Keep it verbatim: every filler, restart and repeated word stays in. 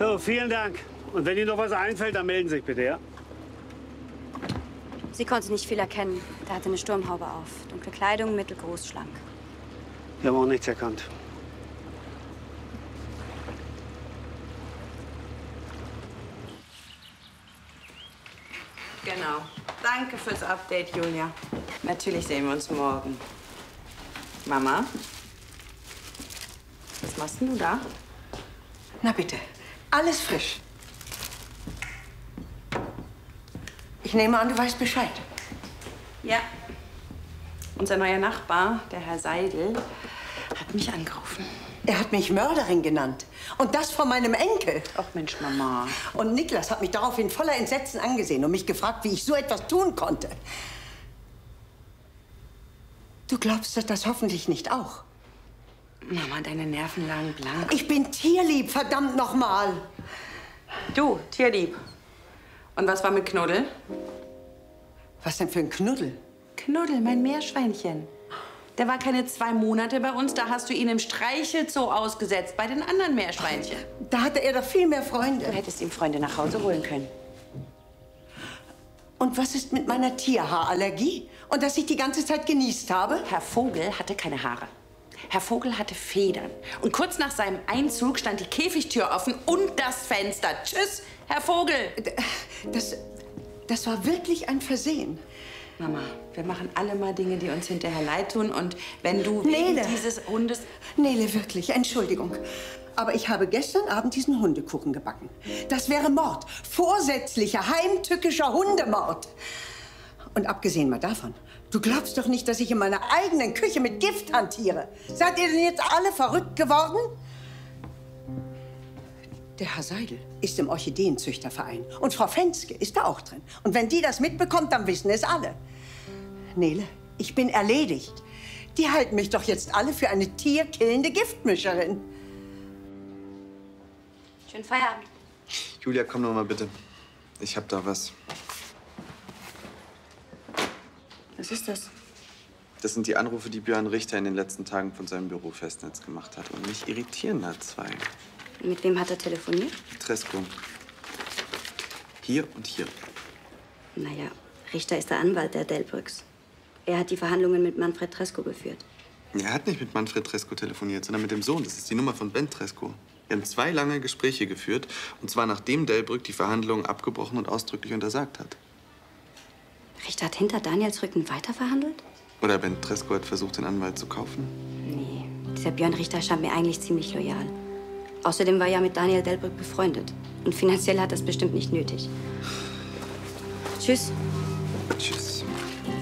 So, vielen Dank. Und wenn Ihnen noch was einfällt, dann melden Sie sich bitte, ja? Sie konnte nicht viel erkennen. Der hatte eine Sturmhaube auf. Dunkle Kleidung, mittelgroß, schlank. Wir haben auch nichts erkannt. Genau. Danke fürs Update, Julia. Natürlich sehen wir uns morgen. Mama? Was machst denn du da? Na bitte, alles frisch. Ich nehme an, du weißt Bescheid. Ja. Unser neuer Nachbar, der Herr Seidel, hat mich angerufen. Er hat mich Mörderin genannt. Und das von meinem Enkel. Ach Mensch, Mama. Und Niklas hat mich daraufhin voller Entsetzen angesehen und mich gefragt, wie ich so etwas tun konnte. Du glaubst das, das hoffentlich nicht auch. Mama, deine Nerven lagen blank. Ich bin tierlieb, verdammt nochmal. Du, tierlieb. Und was war mit Knuddel? Was denn für ein Knuddel? Knuddel, mein Meerschweinchen. Der war keine zwei Monate bei uns, da hast du ihn im Streichelzoo ausgesetzt, bei den anderen Meerschweinchen. Da hatte er doch viel mehr Freunde. Du hättest ihm Freunde nach Hause holen können. Und was ist mit meiner Tierhaarallergie? Und dass ich die ganze Zeit genießt habe? Herr Vogel hatte keine Haare. Herr Vogel hatte Federn. Und kurz nach seinem Einzug stand die Käfigtür offen und das Fenster. Tschüss, Herr Vogel. Das, das war wirklich ein Versehen. Mama, wir machen alle mal Dinge, die uns hinterher leid tun. Und wenn du Nele. wegen dieses Hundes... Nele, wirklich, Entschuldigung. Aber ich habe gestern Abend diesen Hundekuchen gebacken. Das wäre Mord. Vorsätzlicher, heimtückischer Hundemord. Und abgesehen mal davon, du glaubst doch nicht, dass ich in meiner eigenen Küche mit Gift hantiere. Seid ihr denn jetzt alle verrückt geworden? Der Herr Seidel ist im Orchideenzüchterverein. Und Frau Fenske ist da auch drin. Und wenn die das mitbekommt, dann wissen es alle. Nele, ich bin erledigt. Die halten mich doch jetzt alle für eine tierkillende Giftmischerin. Schönen Feierabend. Julia, komm noch mal bitte. Ich hab da was. Was ist das? Das sind die Anrufe, die Björn Richter in den letzten Tagen von seinem Büro Festnetz gemacht hat. Und mich irritieren da zwei. Mit wem hat er telefoniert? Tresco. Hier und hier. Naja, Richter ist der Anwalt der Delbrücks. Er hat die Verhandlungen mit Manfred Tresco geführt. Er hat nicht mit Manfred Tresco telefoniert, sondern mit dem Sohn. Das ist die Nummer von Ben Tresco. Wir haben zwei lange Gespräche geführt. Und zwar nachdem Delbrück die Verhandlungen abgebrochen und ausdrücklich untersagt hat. Richter hat hinter Daniels Rücken weiterverhandelt? Oder Ben Tresco hat versucht, den Anwalt zu kaufen? Nee, dieser Björn Richter scheint mir eigentlich ziemlich loyal. Außerdem war er ja mit Daniel Delbrück befreundet. Und finanziell hat das bestimmt nicht nötig. Tschüss. Tschüss.